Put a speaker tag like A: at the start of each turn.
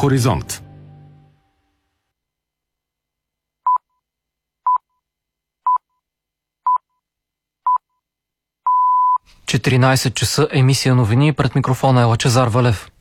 A: Хоризонт.
B: Четиринайсет часа, емисия новини, пред микрофона е Лъчезар Валев.